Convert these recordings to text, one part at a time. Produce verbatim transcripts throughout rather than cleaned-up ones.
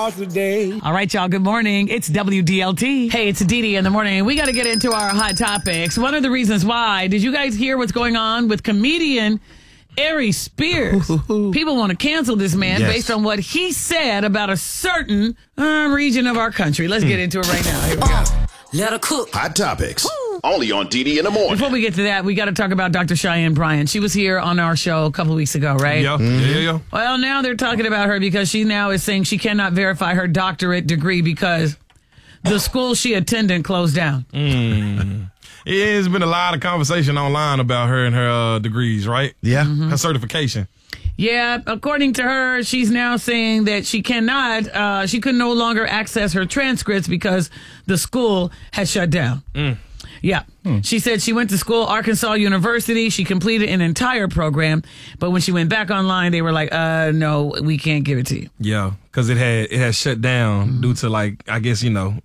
stars today. All right, y'all. Good morning. It's W D L T. Hey, it's Dee in the morning. We got to get into our hot topics. One of the reasons why. Did you guys hear what's going on with comedian Aries Spears? People want to cancel this man yes. based on what he said about a certain uh, region of our country. Let's get into it right now. Here we go. Let her cook. Hot topics. Only on D D in the morning. Before we get to that, we got to talk about Doctor Cheyenne Bryant. She was here on our show a couple of weeks ago, right? Yeah, mm-hmm. yeah, yeah. Well, now they're talking about her because she now is saying she cannot verify her doctorate degree because the school she attended closed down. Mm. There's been a lot of conversation online about her and her uh, degrees, right? Yeah. Mm-hmm. Her certification. Yeah, according to her, she's now saying that she cannot, uh, she could no longer access her transcripts because the school has shut down. Mm. Yeah. Hmm. She said she went to school, Arkansas University. She completed an entire program. But when she went back online, they were like, uh, no, we can't give it to you. Yeah, because it had it had shut down mm-hmm. due to, like, I guess, you know,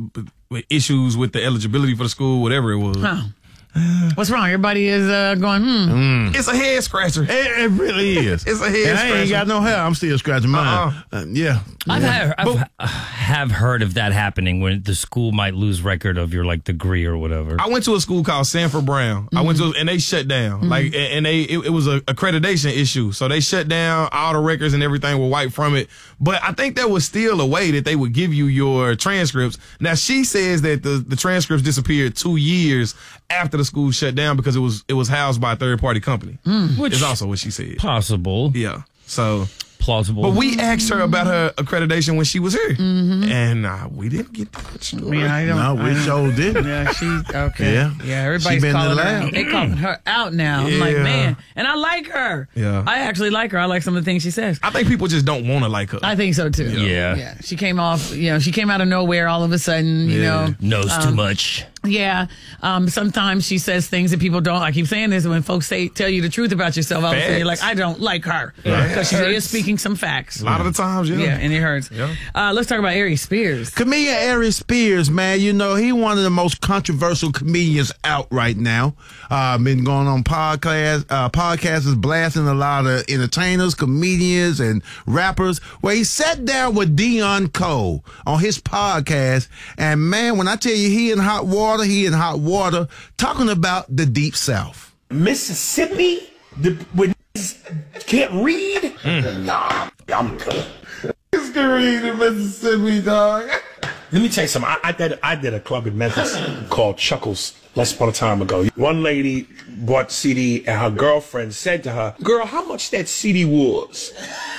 issues with the eligibility for the school, whatever it was. Huh. What's wrong? Everybody is uh, going, hmm. Mm. It's a head scratcher. It, it really is. It's a head and scratcher. I ain't got no hair. I'm still scratching mine. Uh-uh. Uh, yeah. I've, yeah. had, I've but, uh, have heard of that happening when the school might lose record of your, like, degree or whatever. I went to a school called Sanford Brown. Mm-hmm. I went to, and they shut down. Mm-hmm. Like, and they, it, it was a accreditation issue. So they shut down. All the records and everything were wiped from it. But I think there was still a way that they would give you your transcripts. Now, she says that the, the transcripts disappeared two years after the school shut down because it was it was housed by a third party company. Mm. Which is also what she said. Possible. Yeah. So plausible. But we asked her about her accreditation when she was here, mm-hmm. and uh, we didn't get that story. Yeah, I don't, no, we sure didn't. Yeah, she okay. Yeah, yeah. Everybody's she been calling in the her. lab. They calling her out now. Yeah. I'm like, man, and I like her. Yeah, I actually like her. I like some of the things she says. I think people just don't want to like her. I think so too. Yeah, yeah. She came off. You know, she came out of nowhere all of a sudden. You yeah. know, knows um, too much. Yeah. Um, sometimes she says things that people don't. I keep saying this when folks say tell you the truth about yourself. All of a sudden you're like, I don't like her because yeah. she is speaking some facts. A lot of the times, yeah. Yeah, and it hurts. Yeah. Uh, let's talk about Aries Spears. Comedian Aries Spears, man, you know, he one of the most controversial comedians out right now. Uh, been going on podcast, uh, podcasts is blasting a lot of entertainers, comedians, and rappers. Where he sat down with Dion Cole on his podcast, and man, when I tell you he in hot water, he in hot water, talking about the Deep South. Mississippi, the, when can't read? Mm. Nah, I'm good. It's can read in Mississippi, dog. Let me tell you something. I, I did I did a club in Memphis called Chuckles less upon a time ago. One lady bought C D and her girlfriend said to her, "Girl, how much that C D was?"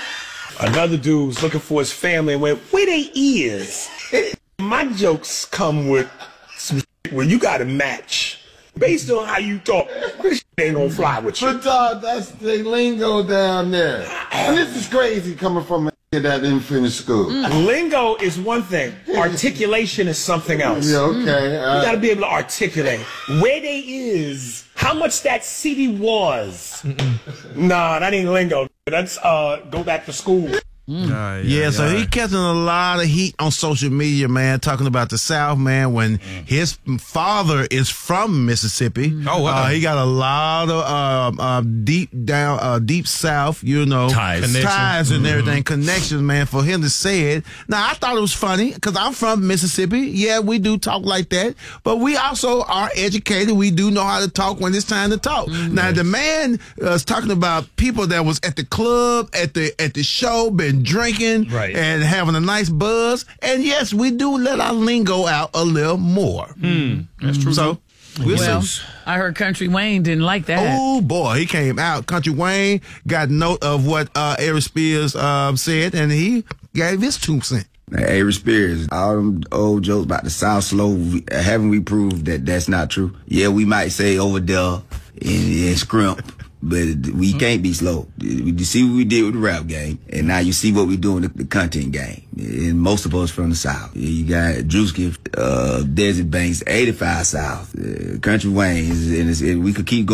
Another dude was looking for his family and went, "Where they is?" My jokes come with some shit where you got to match based on how you talk. This shit ain't gonna fly with you. But dog, that's the lingo down there, and this is crazy coming from a that didn't finish school. Mm. Lingo is one thing. Articulation is something else. Yeah, okay. Mm. You gotta be able to articulate. Where they is, how much that C D was. Mm-mm. Nah, that ain't lingo. That's uh, go back to school. Mm. Uh, yeah, yeah, yeah, so he catching a lot of heat on social media, man, talking about the South, man, when mm. his father is from Mississippi. Oh, wow. Uh, he got a lot of uh, uh, deep down, uh, deep South, you know, ties, ties and mm-hmm. everything, connections, man, for him to say it. Now, I thought it was funny because I'm from Mississippi. Yeah, we do talk like that, but we also are educated. We do know how to talk when it's time to talk. Mm-hmm. Now, the man uh, is talking about people that was at the club, at the at the show, been drinking right. and having a nice buzz, and yes, we do let our lingo out a little more. Mm, that's true. So, we'll well, see. I heard Country Wayne didn't like that. Oh boy, he came out. Country Wayne got note of what uh, Aries Spears uh, said, and he gave his two cents. Aries Spears, all them old jokes about the South slow, haven't we proved that that's not true? Yeah, we might say over there in, in Scrimp, but we can't be slow. You see what we did with the rap game, and now you see what we do in the, the content game. And most of us from the South. You got Drewski, uh, Desert Banks, eighty-five South, uh, Country Wayne, and, it's, and we could keep going.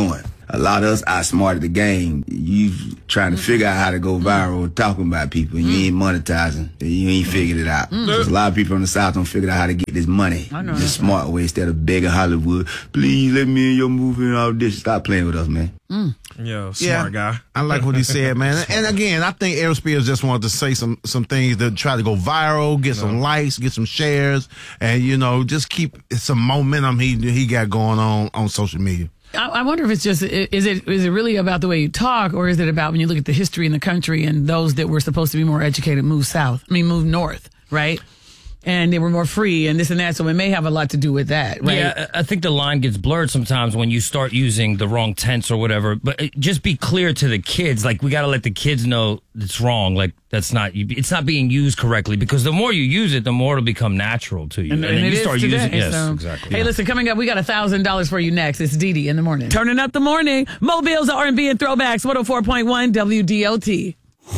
a lot of us outsmarted the game. You trying to figure out how to go viral talking about people, and you ain't monetizing. You ain't figured it out. There's a lot of people in the South don't figure out how to get this money the smart way instead of begging Hollywood, please let me in your movie and all this. Stop playing with us, man. Mm. Yo, smart Yeah, guy. I like what he said, man. And again, I think Aries Spears just wanted to say some some things to try to go viral, get some likes, get some shares, and you know, just keep some momentum he he got going on on social media. I, I wonder if it's just is it is it really about the way you talk, or is it about when you look at the history in the country and those that were supposed to be more educated move south? I mean, move north, right? And they were more free and this and that, so it may have a lot to do with that, right? Yeah, I think the line gets blurred sometimes when you start using the wrong tense or whatever. But just be clear to the kids. Like, we got to let the kids know it's wrong. Like, that's not, it's not being used correctly, because the more you use it, the more it'll become natural to you. And, and, then it you is start today, using it. Yes, so. exactly. Hey, yeah. listen, coming up, we got one thousand dollars for you next. It's Dee Dee in the morning. Turning up the morning. Mobile's R and B and throwbacks, one oh four point one W D L T.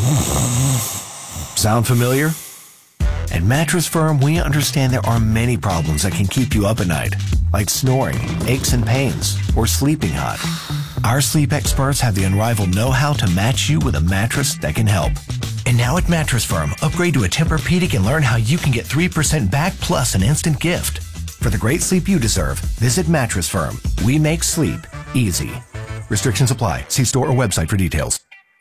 Sound familiar? At Mattress Firm, we understand there are many problems that can keep you up at night, like snoring, aches and pains, or sleeping hot. Our sleep experts have the unrivaled know-how to match you with a mattress that can help. And now at Mattress Firm, upgrade to a Tempur-Pedic and learn how you can get three percent back plus an instant gift. For the great sleep you deserve, visit Mattress Firm. We make sleep easy. Restrictions apply. See store or website for details.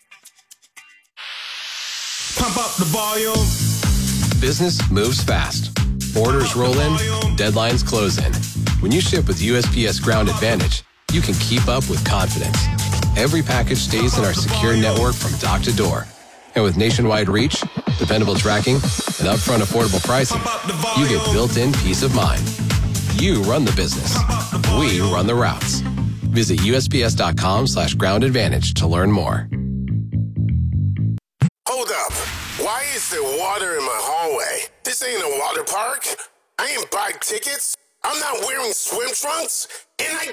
Pump up the volume. Business moves fast. Orders roll in, deadlines close in. When you ship with U S P S Ground Advantage, you can keep up with confidence. Every package stays in our secure network from dock to door. And with nationwide reach, dependable tracking, and upfront affordable pricing, you get built-in peace of mind. You run the business. We run the routes. Visit U S P S dot com slash ground advantage to learn more. Hold up. Why is there water in my hallway? This ain't a water park. I ain't buy tickets. I'm not wearing swim trunks. And I